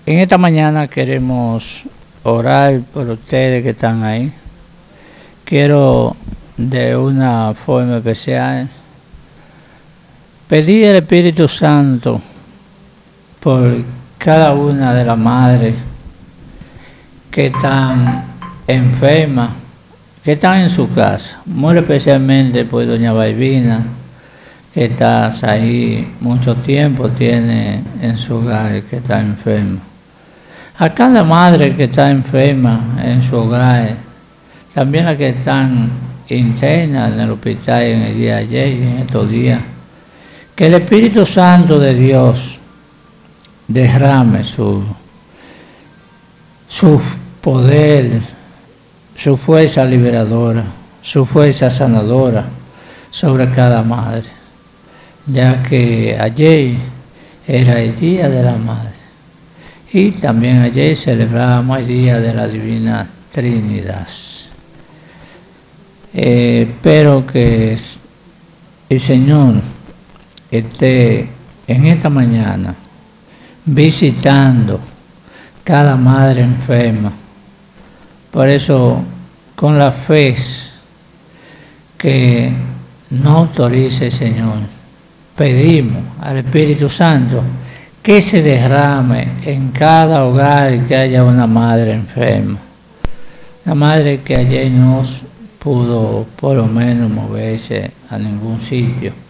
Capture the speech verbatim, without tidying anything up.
En esta mañana queremos orar por ustedes que están ahí. Quiero de una forma especial pedir al Espíritu Santo por cada una de las madres que están enfermas, que están en su casa, muy especialmente por doña Balbina, que está ahí mucho tiempo, tiene en su hogar, que está enferma. A cada madre que está enferma en su hogar, también las que están internas en el hospital en el día de ayer y en estos días, que el Espíritu Santo de Dios derrame su, su poder, su fuerza liberadora, su fuerza sanadora sobre cada madre, ya que ayer era el Día de la Madre y también ayer celebramos el Día de la Divina Trinidad. Eh, espero que el Señor esté en esta mañana visitando cada madre enferma. Por eso, con la fe que no autorice el Señor, pedimos al Espíritu Santo que se derrame en cada hogar que haya una madre enferma. La madre que ayer no pudo por lo menos moverse a ningún sitio.